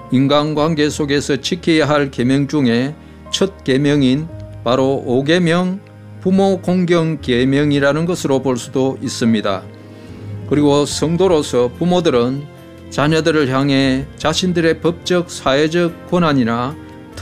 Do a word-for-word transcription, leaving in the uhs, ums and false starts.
인간관계 속에서 지켜야 할 계명 중에 첫 계명인 바로 오계명 부모 공경 계명이라는 것으로 볼 수도 있습니다. 그리고 성도로서 부모들은 자녀들을 향해 자신들의 법적 사회적 권한이나